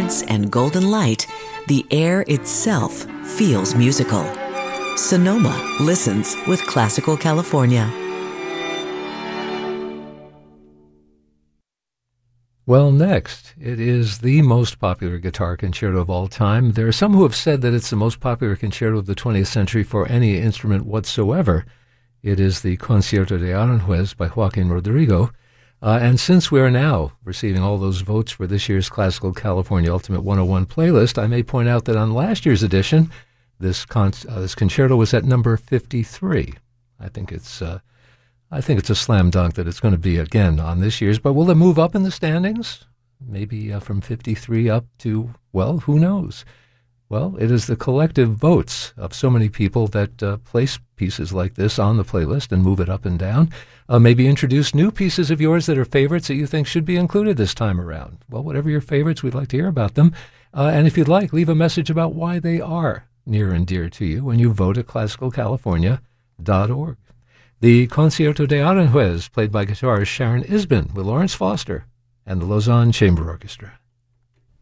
instruments and golden light, the air itself feels musical. Sonoma listens with Classical California. Well, next, it is the most popular guitar concerto of all time. There are some who have said that it's the most popular concerto of the 20th century for any instrument whatsoever. It is the Concierto de Aranjuez by Joaquin Rodrigo. And since we are now receiving all those votes for this year's Classical California Ultimate 101 playlist, I may point out that on last year's edition, this concerto was at number 53. I think it's a slam dunk that it's going to be again on this year's, but will it move up in the standings? Maybe from 53 up to, well, who knows? Well, it is the collective votes of so many people that place pieces like this on the playlist and move it up and down. Maybe introduce new pieces of yours that are favorites that you think should be included this time around. Well, whatever your favorites, we'd like to hear about them. And if you'd like, leave a message about why they are near and dear to you when you vote at classicalcalifornia.org. The Concierto de Aranjuez, played by guitarist Sharon Isbin with Lawrence Foster and the Lausanne Chamber Orchestra.